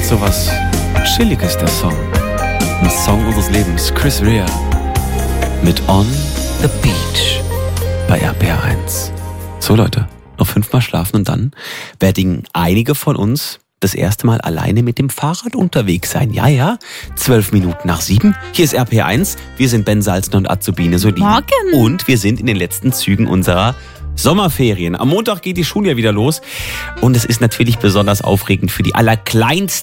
hat sowas Chilliges, der Song. Ein Song unseres Lebens. Chris Rea mit On the Beach bei RPR1. So Leute, noch 5 Mal schlafen und dann werden einige von uns das erste Mal alleine mit dem Fahrrad unterwegs sein. Ja, 12 Minuten nach 7. Hier ist RPR1. Wir sind Ben Salzner und Azubine Solin. Morgen. Und wir sind in den letzten Zügen unserer Sommerferien. Am Montag geht die Schule ja wieder los. Und es ist natürlich besonders aufregend für die allerkleinsten